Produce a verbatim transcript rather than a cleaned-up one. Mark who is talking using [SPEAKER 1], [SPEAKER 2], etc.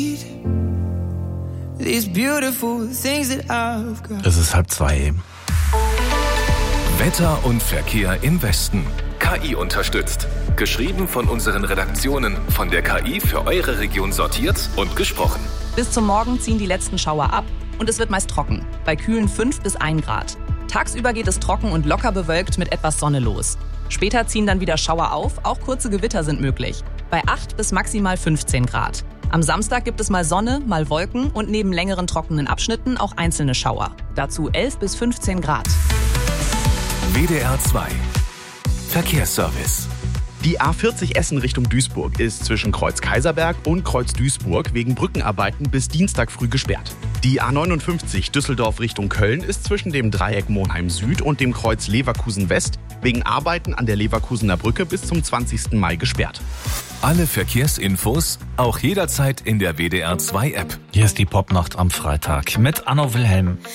[SPEAKER 1] Es ist halb zwei.
[SPEAKER 2] Wetter und Verkehr im Westen. K I unterstützt. Geschrieben von unseren Redaktionen, von der K I für eure Region sortiert und gesprochen.
[SPEAKER 3] Bis zum Morgen ziehen die letzten Schauer ab und es wird meist trocken, bei kühlen fünf bis ein Grad. Tagsüber geht es trocken und locker bewölkt mit etwas Sonne los. Später ziehen dann wieder Schauer auf, auch kurze Gewitter sind möglich, bei acht bis maximal fünfzehn Grad. Am Samstag gibt es mal Sonne, mal Wolken und neben längeren trockenen Abschnitten auch einzelne Schauer. Dazu elf bis fünfzehn Grad.
[SPEAKER 2] W D R zwei Verkehrsservice.
[SPEAKER 4] Die A vierzig Essen Richtung Duisburg ist zwischen Kreuz Kaiserberg und Kreuz Duisburg wegen Brückenarbeiten bis Dienstag früh gesperrt. Die A neunundfünfzig Düsseldorf Richtung Köln ist zwischen dem Dreieck Monheim Süd und dem Kreuz Leverkusen West wegen Arbeiten an der Leverkusener Brücke bis zum zwanzigsten Mai gesperrt.
[SPEAKER 2] Alle Verkehrsinfos auch jederzeit in der W D R zwei App.
[SPEAKER 1] Hier ist die Popnacht am Freitag mit Anno Wilhelm.